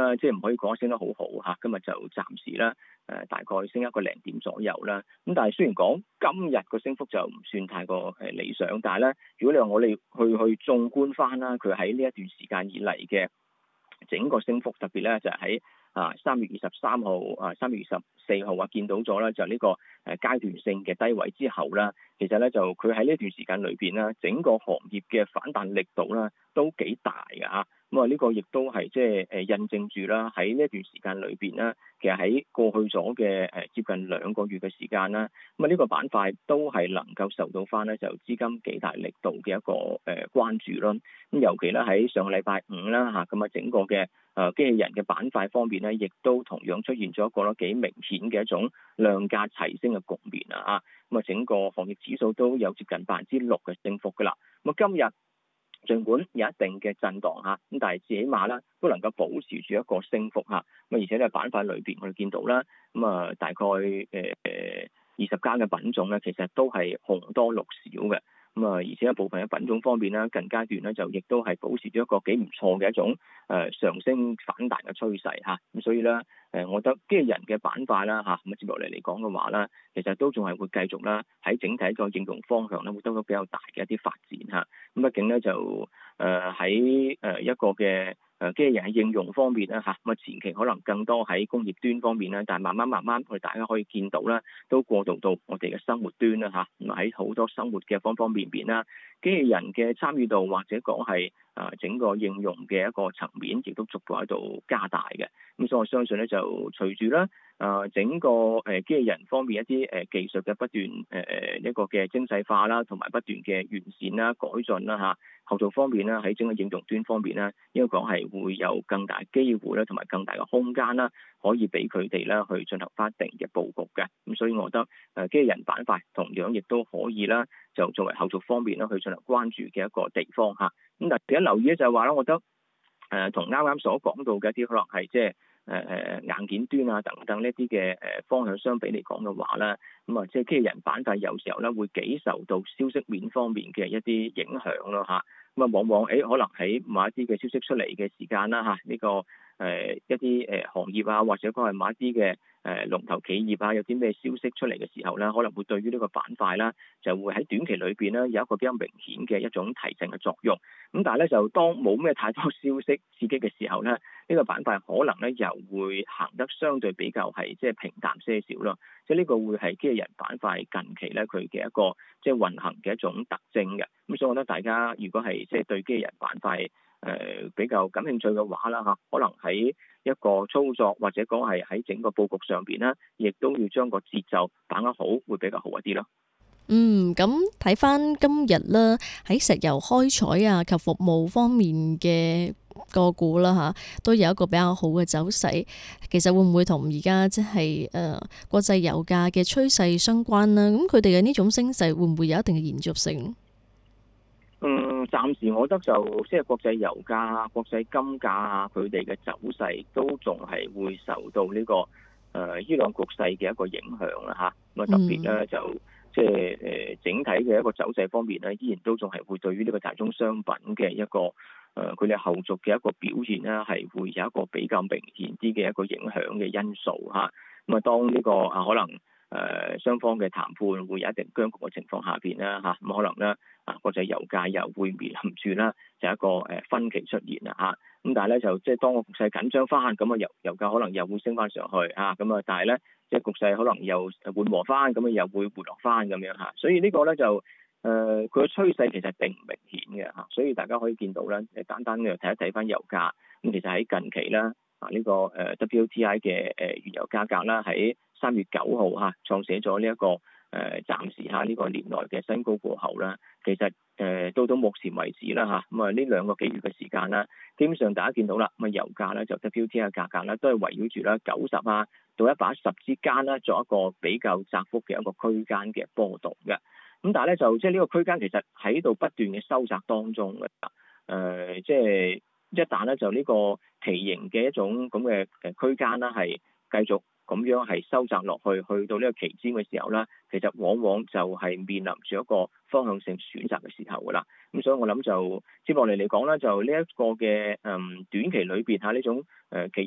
啦，即係唔可以講升得好好嚇。今日就暫時啦，大概升一個零點左右啦。咁但係雖然講今日個升幅就唔算太過理想，但係咧，如果你話我哋去縱觀翻啦，佢喺呢一段時間以嚟嘅整個升幅，特別咧就係喺3月23號、3月24號見到咗啦，就呢個階段性嘅低位之後啦，其實咧就佢喺呢段時間裏邊啦，整個行業嘅反彈力度啦都幾大㗎嚇。咁啊，呢個亦都係即係印證住啦，喺呢一段時間裏邊啦，其實喺過去咗嘅接近2個月嘅時間啦，咁啊呢個板塊都係能夠受到翻咧就資金幾大力度嘅一個關注咯。咁尤其咧喺上個禮拜五啦嚇，咁啊整個嘅機器人嘅板塊方面咧，亦都同樣出現咗一個幾明顯嘅一種量價齊升嘅局面啊！咁啊整個行業指數都有接近6%嘅升幅噶啦。咁啊今日儘管有一定嘅震盪嚇，咁但係至起碼啦都能夠保持住一個升幅嚇。咁而且咧板塊裏邊我哋見到啦，咁啊大概20間嘅品種咧，其實都係紅多綠少嘅。咁啊，而且一部分嘅品種方面咧，近階段咧就亦都係保持咗一個幾唔錯嘅一種上升反彈嘅趨勢嚇。咁所以咧我覺得機器人嘅板塊啦嚇，咁接落嚟講嘅話啦，其實都仲係會繼續啦喺整體個應用方向咧，會得到比較大嘅一啲發展嚇。咁畢竟咧就喺一個嘅機器人嘅應用方面咧嚇，咁啊前期可能更多喺工業端方面咧，但係慢慢我哋大家可以見到啦，都過渡到我哋嘅生活端啦嚇。咁喺好多生活嘅方方面面啦，機器人嘅參與度或者講係整個應用嘅一個層面，亦都逐步喺度加大嘅。咁所以我相信咧，就隨住咧整個機器人方面一啲技術嘅不斷一個嘅精細化啦，同埋不斷嘅完善啦、改進啦嚇，後續方面啦喺整個應用端方面咧，應該講係會有更大機會咧，同埋更大嘅空間啦，可以俾佢哋咧去進行翻一定嘅佈局嘅。咁所以我覺得機器人板塊同樣亦都可以啦，就作為後續方面啦去進行關注嘅一個地方嚇。咁但係第一留意咧就係話咧，我覺得同啱啱所講到嘅一啲可能係即係硬件端啊等等呢啲嘅方向相比嚟講嘅話咧，咁啊即係機器人板塊有時候咧會幾受到消息面方面嘅一啲影響咯嚇。咁啊往往可能喺某一啲嘅消息出嚟嘅時間啦嚇，呢個一啲行業啊，或者講係某一啲嘅龍頭企業啊，有啲咩消息出嚟嘅時候咧，可能會對於呢個板塊啦，就會喺短期裏邊咧有一個比較明顯嘅一種提振嘅作用。咁但係咧就當冇咩太多消息刺激嘅時候咧，呢個板塊可能咧又會行得相對比較係即係平淡些少咯。即係呢個會係機器人板塊近期咧佢嘅一個即係運行嘅一種特徵嘅。咁所以我覺得大家如果係即係對機器人板塊比較感興趣嘅話啦嚇，可能喺一個操作或者講係喺整個佈局上邊咧，亦都要將個節奏把握好，會比較好一啲咯。 咁睇翻今日啦，喺石油開採啊及服務方面嘅個股啦嚇，都有一個比較好嘅走勢。其實會唔會同而家即係國際油價嘅趨勢相關呢？咁佢哋嘅呢種升勢會唔會有一定嘅延續性？ 暫時我覺得就即係國際油價、國際金價啊，佢哋嘅走勢都仲係會受到呢個伊朗局勢嘅一個影響啦嚇。咁啊特別咧就即係整體嘅一個走勢方面咧，依然都仲係會對於呢個大宗商品嘅一個佢哋後續嘅一個表現咧，係會有一個比較明顯啲嘅一個影響嘅因素嚇。咁啊當呢個可能雙方嘅談判會有一定僵局嘅情況下邊啦嚇，咁可能咧國際油價又會面臨住啦，就一個分歧出現啦嚇。咁但係咧就即係當個局勢緊張翻，咁啊油價可能又會升翻上去啊，咁啊但係咧即係局勢可能又緩和翻，咁啊又會回落翻咁樣嚇。所以呢個咧就佢嘅趨勢其實並唔明顯嘅嚇，所以大家可以見到咧，簡單嘅睇一睇翻油價，咁其實喺近期啦呢個WTI 嘅原油價格啦喺3月9號創寫咗呢一個暫時呢個年內嘅新高過後啦，其實到目前為止啦嚇，咁啊呢2個幾月嘅時間啦，基本上大家見到啦，咁啊油價咧就 WTI 嘅價格咧都係圍繞住啦90到110之間啦，作一個比較窄幅嘅一個區間嘅波動嘅。咁但係咧就即係呢個區間其實喺度不斷嘅收窄當中嘅，即係一旦咧就呢個旗形嘅一種咁嘅區間啦，係繼續咁樣係收窄落去，去到呢個期尖嘅時候啦，其實往往就係面臨住一個方向性選擇嘅時候噶啦。咁所以我諗就接落嚟講咧，就呢一個嘅短期裏邊呢種期